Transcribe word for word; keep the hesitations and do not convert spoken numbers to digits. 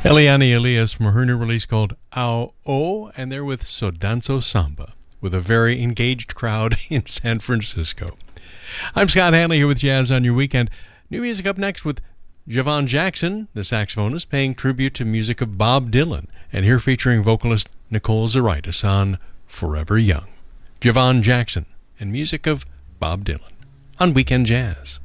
Eliane Elias from her new release called Ao O, and they're with Sodanzo Samba, with a very engaged crowd in San Francisco. I'm Scott Hanley here with Jazz on Your Weekend. New music up next with Javon Jackson, the saxophonist, paying tribute to music of Bob Dylan, and here featuring vocalist Nicole Zaritis on Forever Young. Javon Jackson and music of Bob Dylan on Weekend Jazz.